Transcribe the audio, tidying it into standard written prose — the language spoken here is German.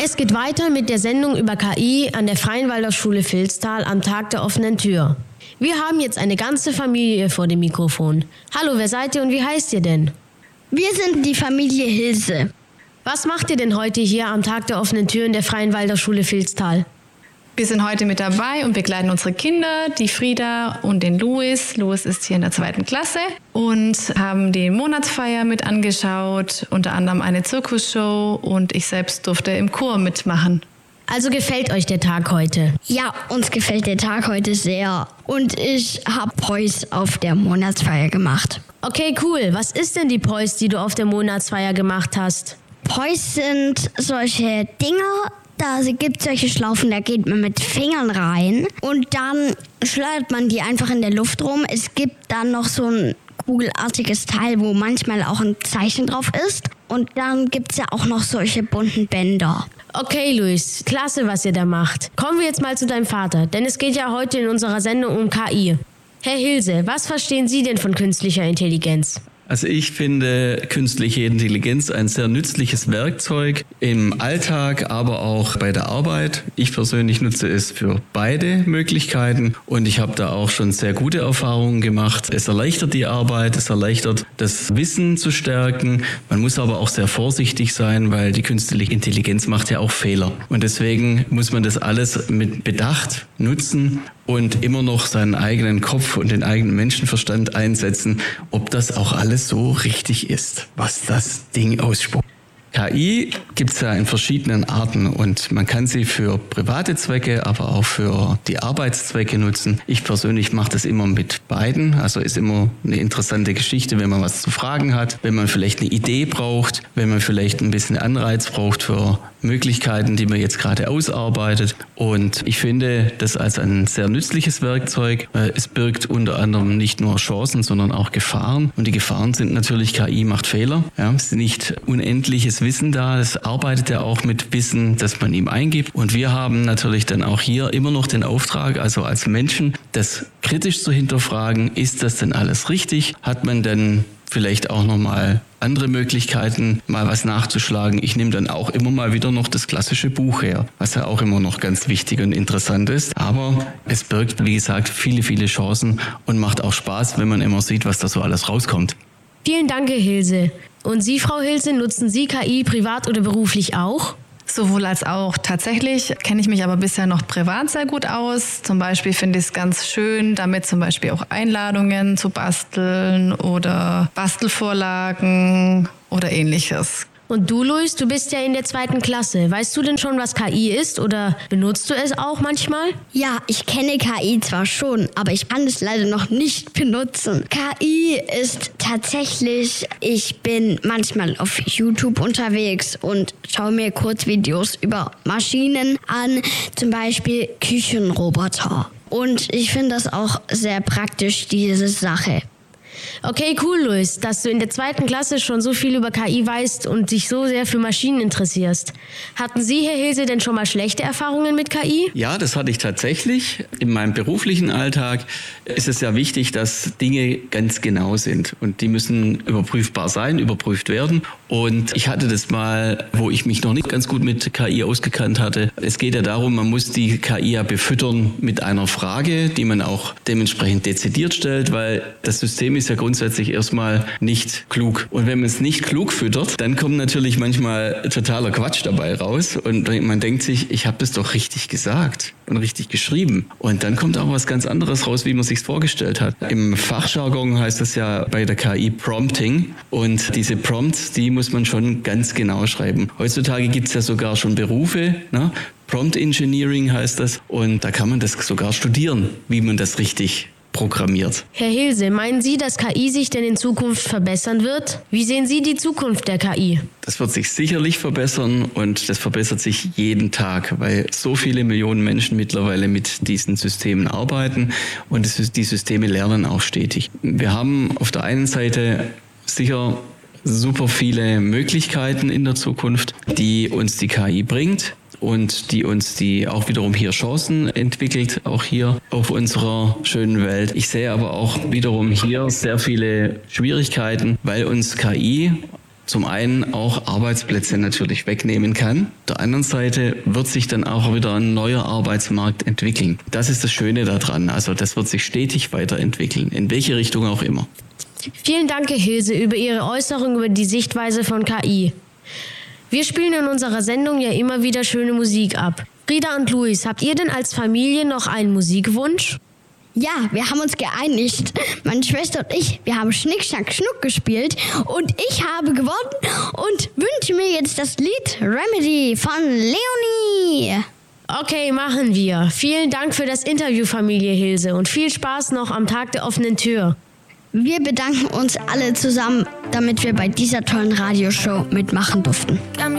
Es geht weiter mit der Sendung über KI an der Freien Waldorfschule Vilstal am Tag der offenen Tür. Wir haben jetzt eine ganze Familie vor dem Mikrofon. Hallo, wer seid ihr und wie heißt ihr denn? Wir sind die Familie Hilse. Was macht ihr denn heute hier am Tag der offenen Tür in der Freien Waldorfschule Vilstal? Wir sind heute mit dabei und begleiten unsere Kinder, die Frieda und den Louis. Louis ist hier in der 2. Klasse und haben die Monatsfeier mit angeschaut, unter anderem eine Zirkusshow und ich selbst durfte im Chor mitmachen. Also gefällt euch der Tag heute? Ja, uns gefällt der Tag heute sehr. Und ich habe Pois auf der Monatsfeier gemacht. Okay, cool. Was ist denn die Pois, die du auf der Monatsfeier gemacht hast? Pois sind solche Dinger, da gibt es solche Schlaufen, da geht man mit Fingern rein und dann schleudert man die einfach in der Luft rum. Es gibt dann noch so ein kugelartiges Teil, wo manchmal auch ein Zeichen drauf ist. Und dann gibt es ja auch noch solche bunten Bänder. Okay, Luis, klasse, was ihr da macht. Kommen wir jetzt mal zu deinem Vater, denn es geht ja heute in unserer Sendung um KI. Herr Hilse, was verstehen Sie denn von künstlicher Intelligenz? Also ich finde künstliche Intelligenz ein sehr nützliches Werkzeug im Alltag, aber auch bei der Arbeit. Ich persönlich nutze es für beide Möglichkeiten und ich habe da auch schon sehr gute Erfahrungen gemacht. Es erleichtert die Arbeit, es erleichtert das Wissen zu stärken. Man muss aber auch sehr vorsichtig sein, weil die künstliche Intelligenz macht ja auch Fehler. Und deswegen muss man das alles mit Bedacht nutzen und immer noch seinen eigenen Kopf und den eigenen Menschenverstand einsetzen, ob das auch alles so richtig ist, was das Ding ausspuckt. KI gibt es ja in verschiedenen Arten und man kann sie für private Zwecke, aber auch für die Arbeitszwecke nutzen. Ich persönlich mache das immer mit beiden, also ist immer eine interessante Geschichte, wenn man was zu fragen hat, wenn man vielleicht eine Idee braucht, wenn man vielleicht ein bisschen Anreiz braucht für Möglichkeiten, die man jetzt gerade ausarbeitet. Und ich finde das als ein sehr nützliches Werkzeug. Es birgt unter anderem nicht nur Chancen, sondern auch Gefahren. Und die Gefahren sind natürlich, KI macht Fehler. Ja, es ist nicht unendliches Wissen da. Es arbeitet ja auch mit Wissen, das man ihm eingibt. Und wir haben natürlich dann auch hier immer noch den Auftrag, also als Menschen, das kritisch zu hinterfragen. Ist das denn alles richtig? Hat man denn vielleicht auch nochmal andere Möglichkeiten, mal was nachzuschlagen? Ich nehme dann auch immer mal wieder noch das klassische Buch her, was ja auch immer noch ganz wichtig und interessant ist. Aber es birgt, wie gesagt, viele, viele Chancen und macht auch Spaß, wenn man immer sieht, was da so alles rauskommt. Vielen Dank, Herr Hilse. Und Sie, Frau Hilse, nutzen Sie KI privat oder beruflich auch? Sowohl als auch. Tatsächlich kenne ich mich aber bisher noch privat sehr gut aus. Zum Beispiel finde ich es ganz schön, damit zum Beispiel auch Einladungen zu basteln oder Bastelvorlagen oder Ähnliches. Und du, Luis, du bist ja in der 2. Klasse. Weißt du denn schon, was KI ist oder benutzt du es auch manchmal? Ja, ich kenne KI zwar schon, aber ich kann es leider noch nicht benutzen. KI ist tatsächlich, ich bin manchmal auf YouTube unterwegs und schaue mir Kurzvideos über Maschinen an, zum Beispiel Küchenroboter. Und ich finde das auch sehr praktisch, diese Sache. Okay, cool, Luis, dass du in der 2. Klasse schon so viel über KI weißt und dich so sehr für Maschinen interessierst. Hatten Sie, Herr Hilse, denn schon mal schlechte Erfahrungen mit KI? Ja, das hatte ich tatsächlich. In meinem beruflichen Alltag ist es ja wichtig, dass Dinge ganz genau sind. Und die müssen überprüfbar sein, überprüft werden. Und ich hatte das mal, wo ich mich noch nicht ganz gut mit KI ausgekannt hatte. Es geht ja darum, man muss die KI ja befüttern mit einer Frage, die man auch dementsprechend dezidiert stellt, weil das System ist ja grundsätzlich erstmal nicht klug. Und wenn man es nicht klug füttert, dann kommt natürlich manchmal totaler Quatsch dabei raus. Und man denkt sich, ich habe das doch richtig gesagt und richtig geschrieben. Und dann kommt auch was ganz anderes raus, wie man sich vorgestellt hat. Im Fachjargon heißt das ja bei der KI Prompting. Und diese Prompts, die muss man schon ganz genau schreiben. Heutzutage gibt es ja sogar schon Berufe, ne? Prompt Engineering heißt das. Und da kann man das sogar studieren, wie man das richtig programmiert. Herr Hilse, meinen Sie, dass KI sich denn in Zukunft verbessern wird? Wie sehen Sie die Zukunft der KI? Das wird sich sicherlich verbessern und das verbessert sich jeden Tag, weil so viele Millionen Menschen mittlerweile mit diesen Systemen arbeiten und die Systeme lernen auch stetig. Wir haben auf der einen Seite sicher super viele Möglichkeiten in der Zukunft, die uns die KI bringt und die uns die auch wiederum hier Chancen entwickelt, auch hier auf unserer schönen Welt. Ich sehe aber auch wiederum hier sehr viele Schwierigkeiten, weil uns KI zum einen auch Arbeitsplätze natürlich wegnehmen kann. Auf der anderen Seite wird sich dann auch wieder ein neuer Arbeitsmarkt entwickeln. Das ist das Schöne daran. Also das wird sich stetig weiterentwickeln, in welche Richtung auch immer. Vielen Dank, Herr Hilse, über Ihre Äußerung über die Sichtweise von KI. Wir spielen in unserer Sendung ja immer wieder schöne Musik ab. Frieda und Luis, habt ihr denn als Familie noch einen Musikwunsch? Ja, wir haben uns geeinigt. Meine Schwester und ich, wir haben Schnick, Schnack, Schnuck gespielt und ich habe gewonnen und wünsche mir jetzt das Lied Remedy von Leonie. Okay, machen wir. Vielen Dank für das Interview, Familie Hilse, und viel Spaß noch am Tag der offenen Tür. Wir bedanken uns alle zusammen, damit wir bei dieser tollen Radioshow mitmachen durften.